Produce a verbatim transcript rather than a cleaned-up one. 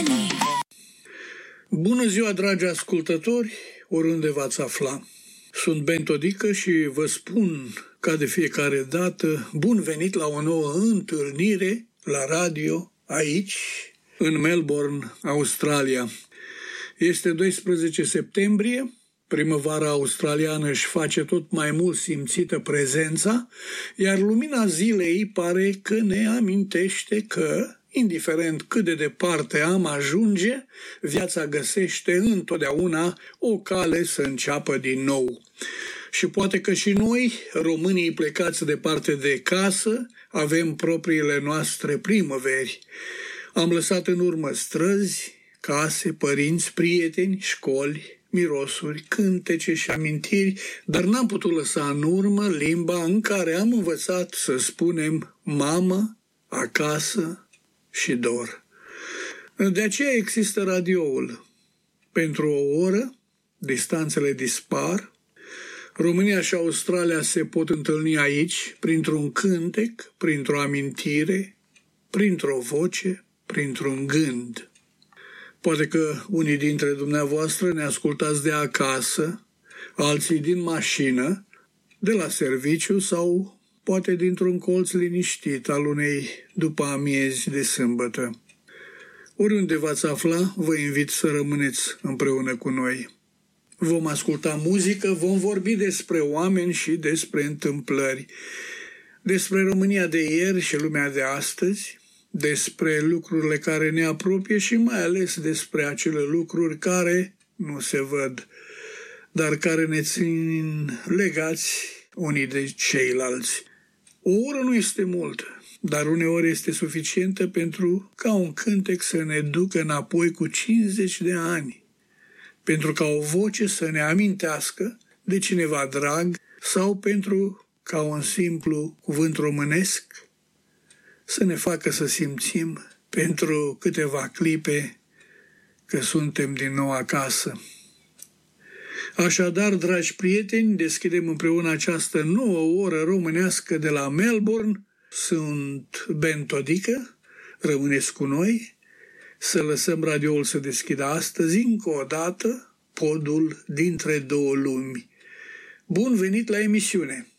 românii. Bună ziua, dragi ascultători, oriunde v-ați afla. Sunt Ben Todică și vă spun, ca de fiecare dată, bun venit la o nouă întâlnire la radio, aici, în Melbourne, Australia. Este doisprezece septembrie, primăvara australiană își face tot mai mult simțită prezența, iar lumina zilei pare că ne amintește că, indiferent cât de departe am ajunge, viața găsește întotdeauna o cale să înceapă din nou. Și poate că și noi, românii plecați departe de casă, avem propriile noastre primăveri. Am lăsat în urmă străzi, case, părinți, prieteni, școli, mirosuri, cântece și amintiri, dar n-am putut lăsa în urmă limba în care am învățat să spunem mamă, acasă și dor. De aceea există radioul. Pentru o oră, distanțele dispar, România și Australia se pot întâlni aici, printr-un cântec, printr-o amintire, printr-o voce, printr-un gând. Poate că unii dintre dumneavoastră ne ascultați de acasă, alții din mașină, de la serviciu sau poate dintr-un colț liniștit al unei după amiezi de sâmbătă. Oriunde v-ați afla, vă invit să rămâneți împreună cu noi. Vom asculta muzică, vom vorbi despre oameni și despre întâmplări, despre România de ieri și lumea de astăzi, despre lucrurile care ne apropie și mai ales despre acele lucruri care nu se văd, dar care ne țin legați unii de ceilalți. O oră nu este multă, dar uneori este suficientă pentru ca un cântec să ne ducă înapoi cu cincizeci de ani, pentru ca o voce să ne amintească de cineva drag sau pentru ca un simplu cuvânt românesc să ne facă să simțim pentru câteva clipe că suntem din nou acasă. Așadar, dragi prieteni, deschidem împreună această nouă oră românească de la Melbourne. Sunt Ben Todică, rămâneți cu noi, să lăsăm radioul să deschidă astăzi încă o dată podul dintre două lumi. Bun venit la emisiune!